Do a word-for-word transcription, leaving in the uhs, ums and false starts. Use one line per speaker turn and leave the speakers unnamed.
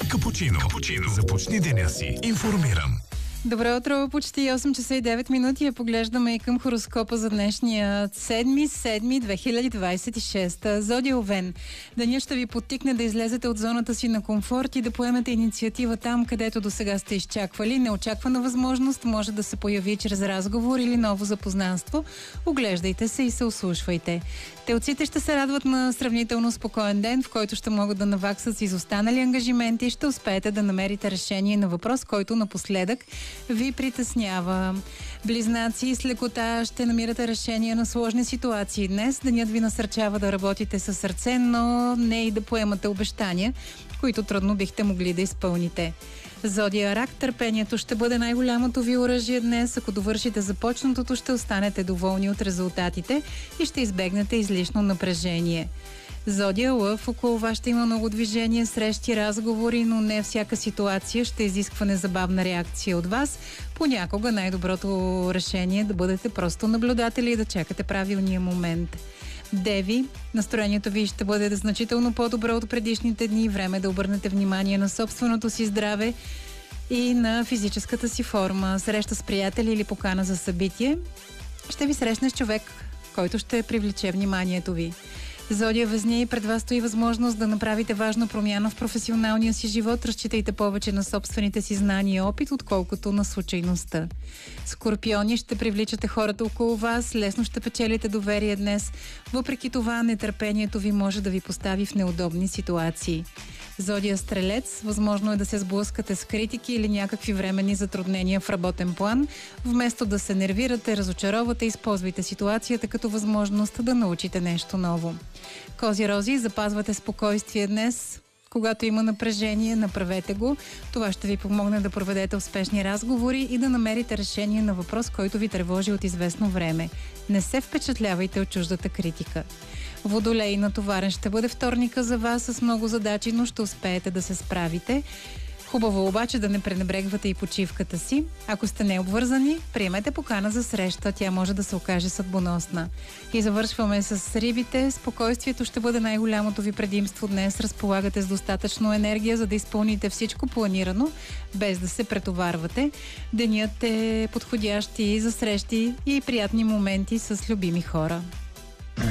Капучино. Капучино. Започни деня си информиран.
Добро утро, почти осем часа и девет минути. Я поглеждаме и към хороскопа за днешния седми седми две хиляди двадесет и шеста. Зодия Овен. Денят ще ви подтикне да излезете от зоната си на комфорт и да поемете инициатива там, където до сега сте изчаквали. Неочаквана възможност може да се появи чрез разговор или ново запознанство. Оглеждайте се и се ослушвайте. Телците ще се радват на сравнително спокоен ден, в който ще могат да наваксат с изостанали ангажименти и ще успеете да намерите решение на въпрос, който напоследък ви притеснява. Близнаци, с лекота ще намирате решение на сложни ситуации днес. Денят ви насърчава да работите със сърце, но не и да поемате обещания, които трудно бихте могли да изпълните. Зодия Рак, търпението ще бъде най-голямото ви оръжие днес. Ако довършите започнатото, ще останете доволни от резултатите и ще избегнете излишно напрежение. Зодия Лъв, около вас ще има много движение, срещи, разговори, но не всяка ситуация ще изисква незабавна реакция от вас. Понякога най-доброто решение е да бъдете просто наблюдатели и да чакате правилния момент. Деви, настроението ви ще бъде значително по-добро от предишните дни. Време да обърнете внимание на собственото си здраве и на физическата си форма. Среща с приятели или покана за събитие ще ви срещне с човек, който ще привлече вниманието ви. Зодия Везни, пред вас стои възможност да направите важна промяна в професионалния си живот. Разчитайте повече на собствените си знания и опит, отколкото на случайността. Скорпиони, ще привличате хората около вас, лесно ще печелите доверие днес. Въпреки това, нетърпението ви може да ви постави в неудобни ситуации. Зодия Стрелец, възможно е да се сблъскате с критики или някакви временни затруднения в работен план. Вместо да се нервирате, разочаровате, използвайте ситуацията като възможност да научите нещо ново. Кози-рози, запазвате спокойствие днес. Когато има напрежение, направете го. Това ще ви помогне да проведете успешни разговори и да намерите решение на въпрос, който ви тревожи от известно време. Не се впечатлявайте от чуждата критика. Водолей, натоварен ще бъде вторника за вас с много задачи, но ще успеете да се справите. Хубаво обаче да не пренебрегвате и почивката си. Ако сте необвързани, приемете покана за среща, тя може да се окаже съдбоносна. И завършваме с рибите. Спокойствието ще бъде най-голямото ви предимство днес. Разполагате с достатъчно енергия, за да изпълните всичко планирано, без да се претоварвате. Денят е подходящ и за срещи и приятни моменти с любими хора.